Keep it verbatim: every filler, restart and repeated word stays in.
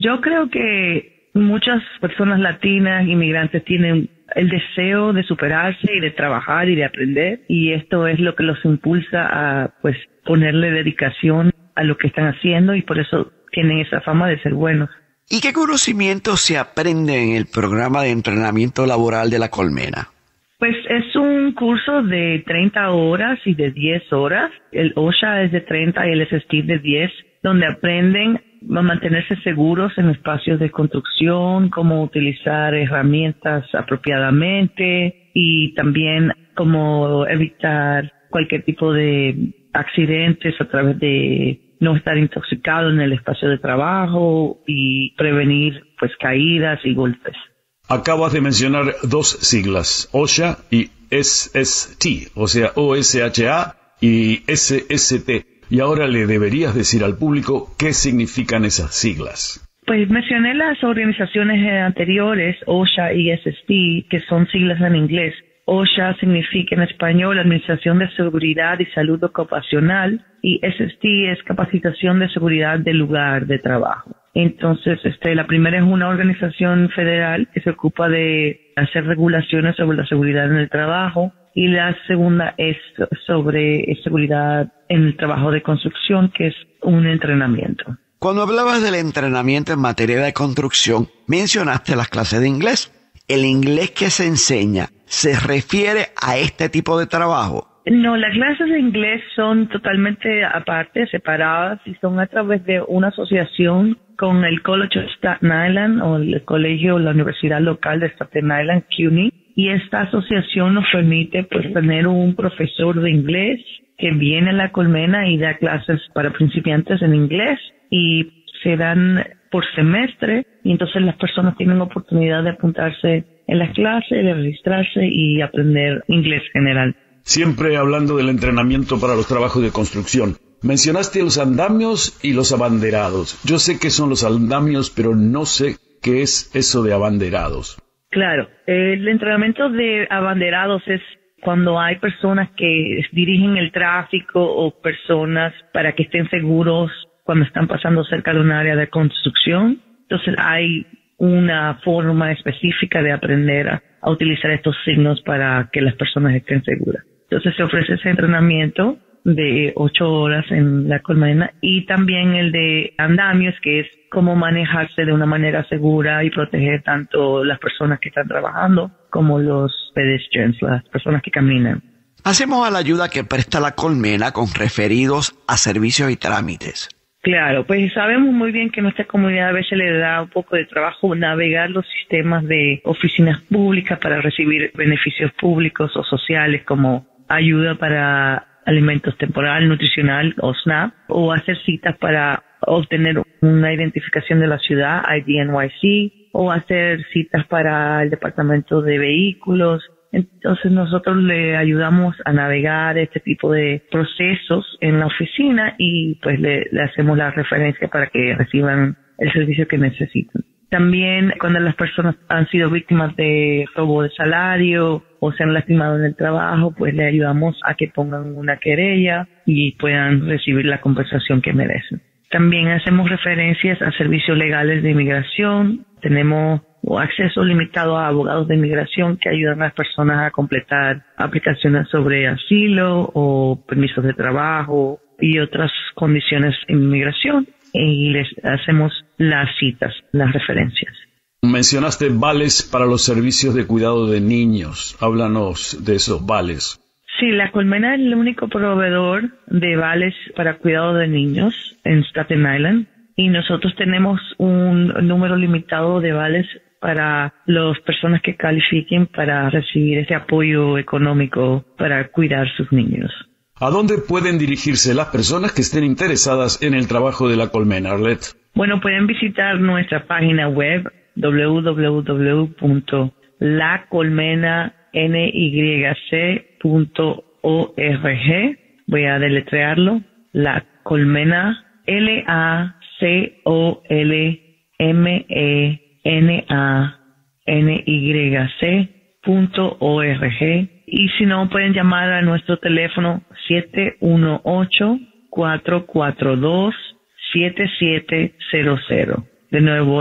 Yo creo que muchas personas latinas, inmigrantes, tienen el deseo de superarse y de trabajar y de aprender, y esto es lo que los impulsa a pues ponerle dedicación a lo que están haciendo, y por eso tienen esa fama de ser buenos. ¿Y qué conocimientos se aprende en el programa de entrenamiento laboral de La Colmena? Pues es un curso de treinta horas y de diez horas. El O S H A es de treinta y el S S T de diez, donde aprenden a mantenerse seguros en espacios de construcción, cómo utilizar herramientas apropiadamente y también cómo evitar cualquier tipo de accidentes a través de no estar intoxicado en el espacio de trabajo y prevenir pues caídas y golpes. Acabas de mencionar dos siglas, O S H A y S S T, o sea, O S H A y S S T. Y ahora le deberías decir al público qué significan esas siglas. Pues mencioné las organizaciones anteriores, O S H A y S S T, que son siglas en inglés. O S H A significa en español Administración de Seguridad y Salud Ocupacional, y S S T es Capacitación de Seguridad del Lugar de Trabajo. Entonces, este, la primera es una organización federal que se ocupa de hacer regulaciones sobre la seguridad en el trabajo, y la segunda es sobre seguridad en el trabajo de construcción, que es un entrenamiento. Cuando hablabas del entrenamiento en materia de construcción, mencionaste las clases de inglés. ¿El inglés que se enseña se refiere a este tipo de trabajo? No, las clases de inglés son totalmente aparte, separadas, y son a través de una asociación con el College of Staten Island, o el colegio o la universidad local de Staten Island, C U N Y, y esta asociación nos permite pues tener un profesor de inglés que viene a La Colmena y da clases para principiantes en inglés, y se dan por semestre, y entonces las personas tienen oportunidad de apuntarse en las clases, de registrarse y aprender inglés general. Siempre hablando del entrenamiento para los trabajos de construcción. Mencionaste los andamios y los abanderados. Yo sé qué son los andamios, pero no sé qué es eso de abanderados. Claro, el entrenamiento de abanderados es cuando hay personas que dirigen el tráfico o personas para que estén seguros cuando están pasando cerca de un área de construcción. Entonces hay una forma específica de aprender a, a utilizar estos signos para que las personas estén seguras. Entonces se ofrece ese entrenamiento de ocho horas en La Colmena, y también el de andamios, que es cómo manejarse de una manera segura y proteger tanto las personas que están trabajando como los pedestrians, las personas que caminan. Hacemos a la ayuda que presta La Colmena con referidos a servicios y trámites. Claro, pues sabemos muy bien que nuestra comunidad a veces le da un poco de trabajo navegar los sistemas de oficinas públicas para recibir beneficios públicos o sociales como ayuda para alimentos temporal, nutricional o SNAP, o hacer citas para obtener una identificación de la ciudad, I D N Y C, o hacer citas para el departamento de vehículos. Entonces nosotros le ayudamos a navegar este tipo de procesos en la oficina, y pues le, le hacemos la referencia para que reciban el servicio que necesitan. También cuando las personas han sido víctimas de robo de salario o se han lastimado en el trabajo, pues le ayudamos a que pongan una querella y puedan recibir la compensación que merecen. También hacemos referencias a servicios legales de inmigración. Tenemos acceso limitado a abogados de inmigración que ayudan a las personas a completar aplicaciones sobre asilo o permisos de trabajo y otras condiciones en inmigración, y les hacemos las citas, las referencias. Mencionaste vales para los servicios de cuidado de niños. Háblanos de esos vales. Sí, La Colmena es el único proveedor de vales para cuidado de niños en Staten Island, y nosotros tenemos un número limitado de vales para las personas que califiquen para recibir este apoyo económico para cuidar sus niños. ¿A dónde pueden dirigirse las personas que estén interesadas en el trabajo de La Colmena, Arlette? Bueno, pueden visitar nuestra página web w w w punto la colmena punto org. Voy a deletrearlo. La Colmena, L A C O L M E N A N Y C punto org. Y si no, pueden llamar a nuestro teléfono siete uno ocho, cuatro cuatro dos, siete siete cero cero. de nuevo